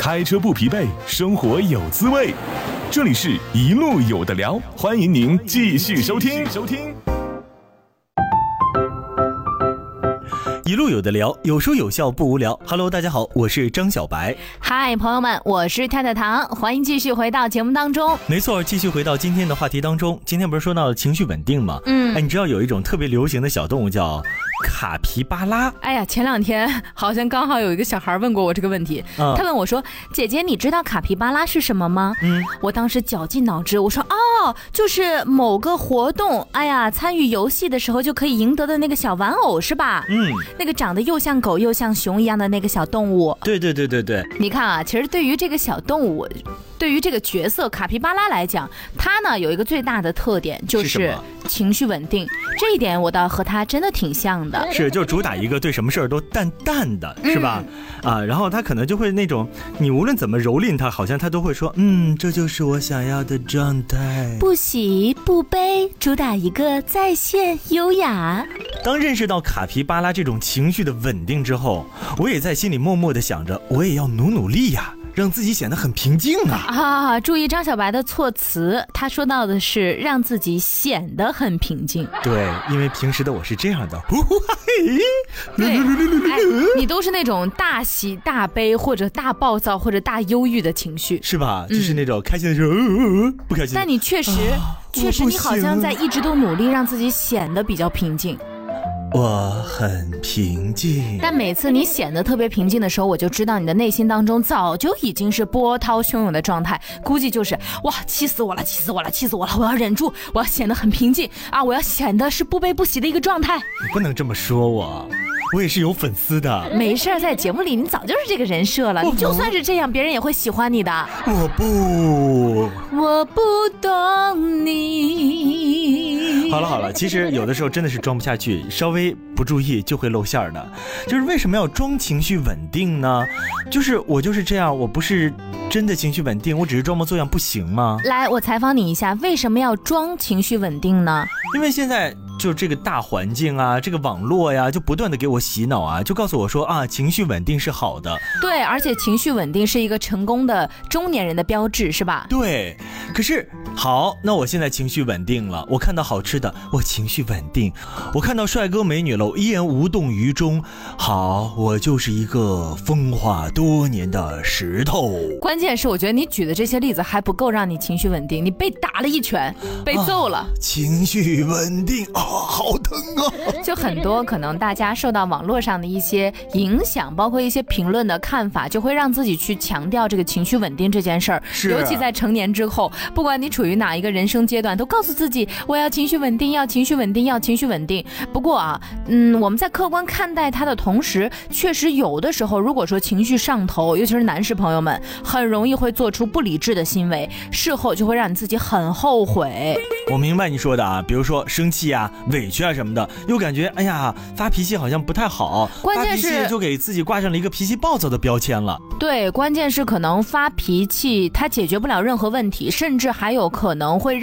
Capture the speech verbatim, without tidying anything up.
开车不疲惫，生活有滋味。这里是一路有的聊，欢迎您继续收听。收听一路有的聊，有说有笑不无聊。Hello， 大家好，我是张小白。 嗨，朋友们，我是太太糖，欢迎继续回到节目当中。 没错，继续回到今天的话题当中。今天不是说到了情绪稳定吗？嗯，哎，你知道有一种特别流行的小动物叫卡皮巴拉。 哎呀，前两天好像刚好有一个小孩问过我这个问题，嗯、他问我说：“姐姐，你知道卡皮巴拉是什么吗？”嗯，我当时绞尽脑汁，我说：“哦，就是某个活动，哎呀，参与游戏的时候就可以赢得的那个小玩偶是吧？”嗯，那个长得又像狗又像熊一样的那个小动物。 对对对对对， 你看啊，其实对于这个小动物，对于这个角色卡皮巴拉来讲，它呢有一个最大的特点就是情绪稳定，这一点我倒和它真的挺像的。 是，就主打一个对什么事儿都淡淡的，是吧？嗯、啊，然后它可能就会那种，你无论怎么蹂躏它，好像它都会说，嗯，这就是我想要的状态。 不喜不悲，主打一个在线优雅。 当认识到卡皮巴拉这种情绪的稳定之后，我也在心里默默的想着，我也要努努力呀、啊。让自己显得很平静啊！ 啊，注意张小白的措辞，他说到的是让自己显得很平静。 对，因为平时的我是这样的。 对，哎，你都是那种大喜大悲或者大暴躁或者大忧郁的情绪， 是吧？就是那种开心的时候、嗯、不开心。 但你确实，啊、确实你好像在一直都努力让自己显得比较平静。 我很平静， 但每次你显得特别平静的时候，我就知道你的内心当中早就已经是波涛汹涌的状态，估计就是哇，气死我了，气死我了，气死我了！我要忍住，我要显得很平静啊！我要显得是不悲不喜的一个状态。 你不能这么说我，我也是有粉丝的。 没事，在节目里你早就是这个人设了，你就算是这样，别人也会喜欢你的。 我不， 我不懂你。 好了好了，其实有的时候真的是装不下去，稍微不注意就会露馅的。就是为什么要装情绪稳定呢？就是我就是这样，我不是真的情绪稳定，我只是装模作样，不行吗？ 来，我采访你一下，为什么要装情绪稳定呢？ 因为现在就这个大环境啊，这个网络呀，就不断的给我洗脑啊，就告诉我说啊，情绪稳定是好的。 对，而且情绪稳定是一个成功的中年人的标志，是吧？ 对。可是好，那我现在情绪稳定了，我看到好吃的，我情绪稳定；我看到帅哥美女了，我依然无动于衷。好，我就是一个风化多年的石头。 关键是我觉得你举的这些例子还不够让你情绪稳定，你被打了一拳，被揍了。啊、 情绪稳定啊，好疼啊！ 就很多可能大家受到网络上的一些影响，包括一些评论的看法，就会让自己去强调这个情绪稳定这件事儿。 是， 尤其在成年之后，不管你处于哪一个人生阶段，都告诉自己我要情绪稳定，要情绪稳定，要情绪稳定。不过啊，嗯，我们在客观看待它的同时，确实有的时候，如果说情绪上头，尤其是男士朋友们，很容易会做出不理智的行为，事后就会让你自己很后悔。 我明白你说的啊，比如说生气啊、委屈啊什么的，又感觉哎呀发脾气好像不太好， 关键是发脾气就给自己挂上了一个脾气暴躁的标签了。 对，关键是可能发脾气它解决不了任何问题，甚至还有可能会让